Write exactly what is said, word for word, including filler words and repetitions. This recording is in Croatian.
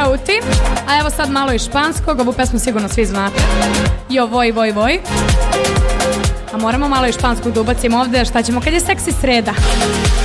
Ceuti, a evo sad malo i španskog, ovu pesmu sigurno svi znate. Jo, voj, voj, voj. A moramo malo i španskog da ubacimo ovde, šta ćemo kad je seksi sreda.